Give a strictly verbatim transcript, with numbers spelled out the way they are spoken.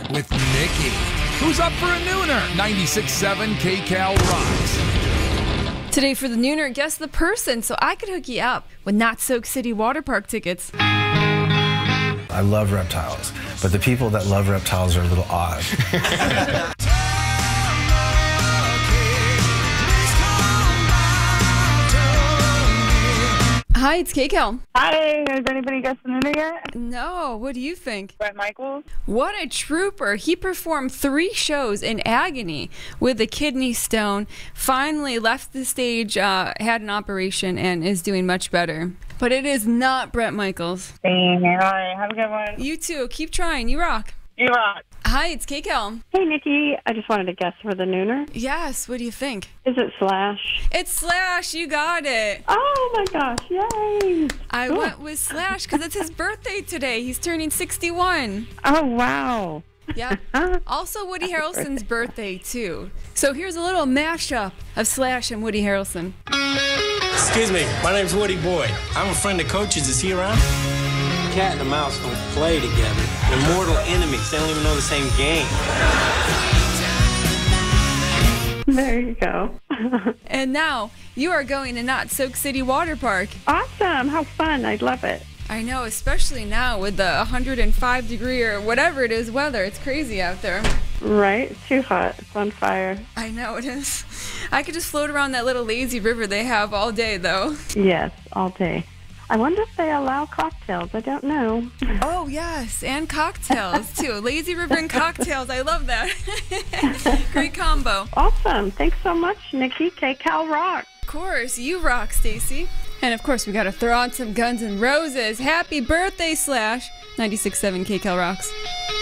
with Nikki. Who's up for a nooner? ninety-six point seven K-Cal rocks. Today for the nooner, guess the person so I could hook you up with Not Soak City Water Park tickets. I love reptiles, but the people that love reptiles are a little odd. Hi, it's K-Cal. Hi, has anybody guessed the nooner yet? No, what do you think? Bret Michaels. What a trooper. He performed three shows in agony with a kidney stone, finally left the stage, uh, had an operation, and is doing much better. But it is not Bret Michaels. All right, have a good one. You too. Keep trying. You rock. You rock. Hi, it's K-Cal. Hey, Nikki. I just wanted to guess for the nooner. Yes, what do you think? Is it Slash? It's Slash. You got it. Oh, my gosh. Yay. I Cool. went with Slash because it's his birthday today. He's turning sixty-one. Oh, wow. Yeah. Also, Woody Harrelson's birthday, too. So here's a little mashup of Slash and Woody Harrelson. Excuse me, my name's Woody Boyd. I'm a friend of Coach's. Is he around? Cat and a mouse don't play together. They're mortal enemies. They don't even know the same game. There you go. And now, you are going to Not Soak City Water Park. Awesome. How fun. I love it. I know, especially now with the one hundred five degree or whatever it is weather. It's crazy out there. Right? It's too hot. It's on fire. I know it is. I could just float around that little lazy river they have all day, though. Yes, all day. I wonder if they allow cocktails. I don't know. Oh, yes, and cocktails, too. Lazy river and cocktails. I love that. Great combo. Awesome. Thanks so much, Nikki. K-Cal rock. Of course, you rock, Stacy. And, of course, we got to throw on some Guns N' Roses. Happy birthday, Slash. ninety-six point seven K-Cal rocks.